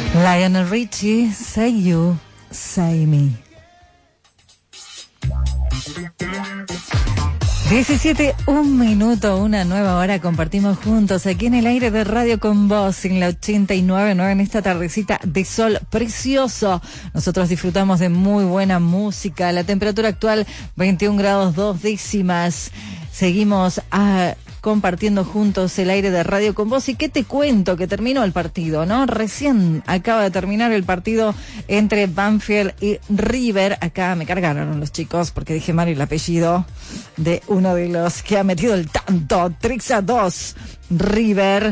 Lionel Richie, Say You, Say Me. 17, un minuto, una nueva hora, compartimos juntos aquí en el aire de Radio Con Vos, en la 89.9, en esta tardecita de sol precioso. Nosotros disfrutamos de muy buena música, la temperatura actual 21 grados 2 décimas. Seguimos compartiendo juntos el aire de Radio Con Vos. ¿Y qué te cuento? Que terminó el partido, ¿no? Recién acaba de terminar el partido entre Banfield y River. Acá me cargaron los chicos porque dije mal el apellido de uno de los que ha metido el tanto. Trixa 2, River.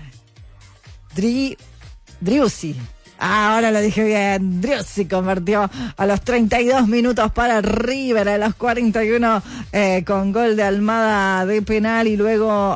Driussi. Ahora lo dije bien. Driussi convirtió a los 32 minutos para River, a los 41 con gol de Almada de penal, y luego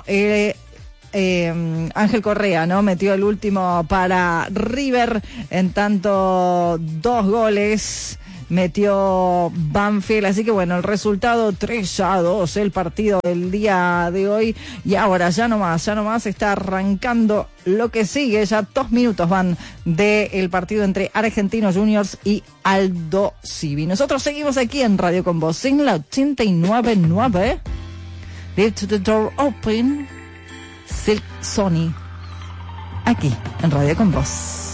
Ángel Correa, ¿no? Metió el último para River. En tanto, 2 goles metió Banfield, así que bueno, el resultado 3-2 el partido del día de hoy. Y ahora ya nomás está arrancando lo que sigue. Ya 2 minutos van del partido entre Argentinos Juniors y Aldo Civi. Nosotros seguimos aquí en Radio Con Vos en la 89.9. Leave to the door open, Silk Sony, aquí en Radio Con Vos.